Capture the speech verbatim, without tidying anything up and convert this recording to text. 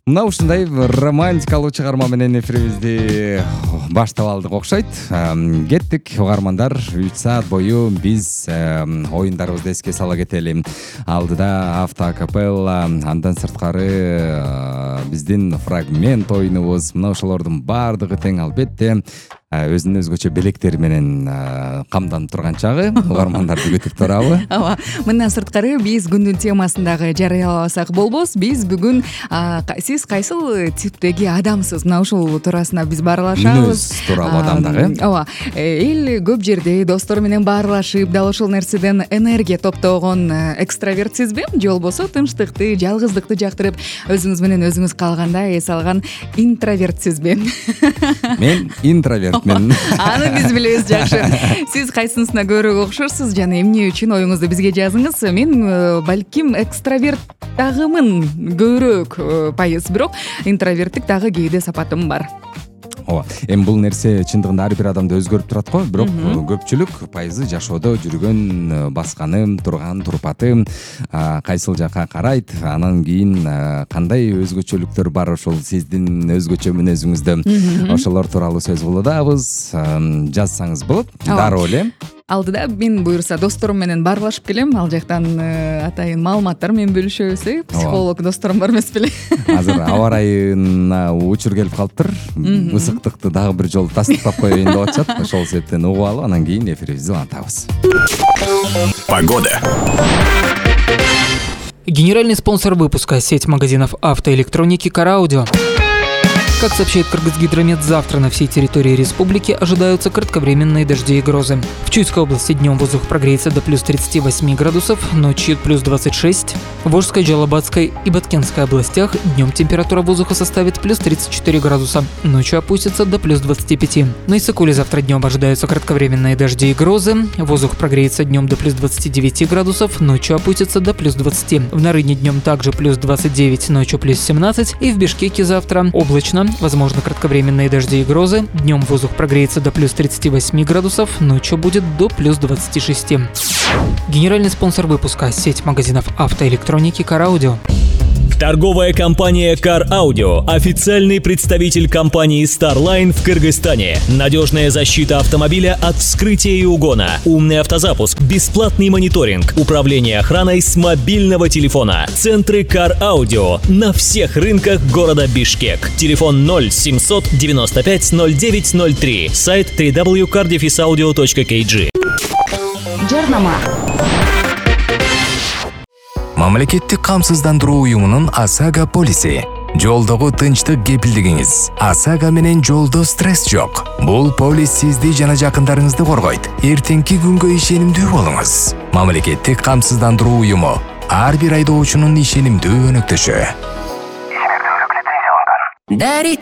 Мына ушундай романтикалуу чыгарма менен эфирибизди баштап алдык окшойт. Кеттик угармандар, үч саат бою биз оюндарыбызды эске сала кетели. Алдыда автоакапелла, андан сырткары биздин фрагмент оюнубуз. Мына ошолордун баардыгы тең албетте өзүнүн өзгөчө белектери менен камданып турган чагы. Угармандарды күтүп турабы? Ооба. Мындан сырткары биз күндүн темасындагы жарыялабасак болбос. Биз бүгүн сиз кайсыл типтеги адамсыз? Мына ушул туурасына биз баарлашабыз. Мүнөз тууралуу адам дагы. Ооба. Эл көп жерде достор менен баарлашып, дал ушул нерседен энергия топтогон экстравертсизби? Же болбосо тынчтыкты, жалгыздыкты жактырып, өзүңүз менен өзүңүз калганда эс алган интровертсизби? Мен интроверт. Аны биз билебиз жакшы. Сиз кайсынысына көбүрөөк окшорсуз жана эмне үчүн оюңузду бизге жазыңыз. Мен балким экстраверт дагымын көбүрөөк пайыз, бирок интроверттик дагы кээде сапатым бар. Ооба. Эми бул нерсе чындыгында ар бир адамды өзгөрүп турат го, бирок көпчүлүк пайызы жашоодо жүргөн, басканы, турган турпаты кайсыл жакка карайт, анан кийин кандай өзгөчөлүктөр бар ошол сиздин өзгөчө мүнөзүңүздө, ошолор тууралуу сөз кылабыз. Жазсаңыз болот. Дароо эле. Алдыда мен буюрса досторум менен баарлашып келем. Ал жактан атайын маалыматтар менен бөлүшөбүз. Психолог досторум бар эмес беле? Азыр аба ырайына учур келип калыптыр. Ысыктыкты дагы бир жолу тастыктап коеюн деп атышат. Ошол себептен угуп алып, анан кийин эфирибизди улантабыз. Погода. Генеральный спонсор выпуска — сеть магазинов автоэлектроники «Караудио». Как сообщает Кыргызгидромет, завтра на всей территории республики ожидаются кратковременные дожди и грозы. В Чуйской области днем воздух прогреется до плюс тридцати восьми градусов, ночью плюс двадцать шесть. В Волжской, Джалабадской и Баткенской областях днем температура воздуха составит плюс тридцать четыре градуса, ночью опустится до плюс двадцати пяти. На Иссыкуле завтра днем ожидаются кратковременные дожди и грозы. Воздух прогреется днем до плюс двадцати девяти градусов, ночью опустится до плюс двадцати. В Нарыне днем также плюс двадцать девять, ночью плюс семнадцать. И в Бишкеке завтра облачно. Возможно кратковременные дожди и грозы. Днем воздух прогреется до плюс тридцати восьми градусов, ночью будет до плюс двадцати шести. Генеральный спонсор выпуска — сеть магазинов автоэлектроники «Караудио». Торговая компания Car Audio, официальный представитель компании Starline в Кыргызстане. Надежная защита автомобиля от вскрытия и угона, умный автозапуск, бесплатный мониторинг, управление охраной с мобильного телефона. Центры Car Audio на всех рынках города Бишкек. Телефон ноль семьсот девяносто пять ноль девять ноль три. Сайт дабл ю дабл ю дабл ю точка кар дефис аудио точка кей джи. Жарнама. Мамлекеттик камсыздандыруу уюмунун ОСАГО полиси. Жолдогу тынчтык кепилдигиңиз. ОСАГО менен жолдо стресс жок. Бул полис сизди жана жакындарыңызды коргойт. Эртеңки күнгө ишенимдүү болуңуз. Мамлекеттик камсыздандыруу уюму ар бир айдоочунун ишенимдүү өнөктөшү. Дарить